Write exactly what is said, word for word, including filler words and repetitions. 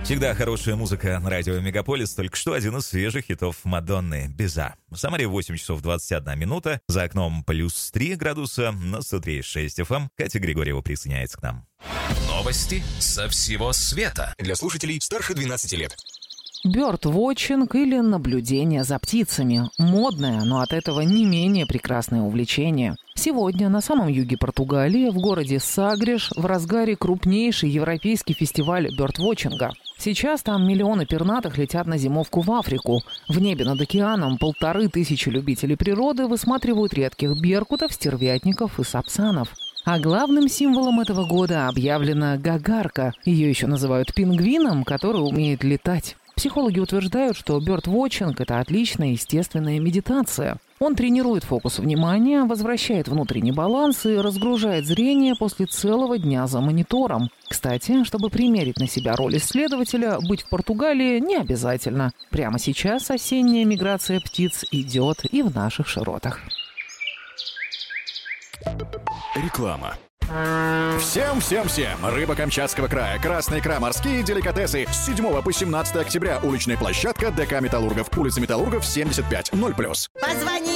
Всегда хорошая музыка на радио Мегаполис. Только что один из свежих хитов Мадонны «Беза». В Самаре восемь часов двадцать одна минута. За окном плюс три градуса. На сто три и шесть эф эм. Катя Григорьева присоединяется к нам. Новости со всего света. Для слушателей старше двенадцати лет. Бёрд-вотчинг или наблюдение за птицами. Модное, но от этого не менее прекрасное увлечение. Сегодня на самом юге Португалии, в городе Сагреш, в разгаре крупнейший европейский фестиваль бёрд-вотчинга. Сейчас там миллионы пернатых летят на зимовку в Африку. В небе над океаном полторы тысячи любителей природы высматривают редких беркутов, стервятников и сапсанов. А главным символом этого года объявлена гагарка. Ее еще называют пингвином, который умеет летать. Психологи утверждают, что бёрд-вотчинг – это отличная естественная медитация. Он тренирует фокус внимания, возвращает внутренний баланс и разгружает зрение после целого дня за монитором. Кстати, чтобы примерить на себя роль исследователя, быть в Португалии не обязательно. Прямо сейчас осенняя миграция птиц идет и в наших широтах. Реклама. Всем-всем-всем! Рыба Камчатского края, красная икра, морские деликатесы. С седьмого по семнадцатое октября уличная площадка ДК «Металлургов». Улица Металлургов, семьдесят пять, ноль плюс. Позвони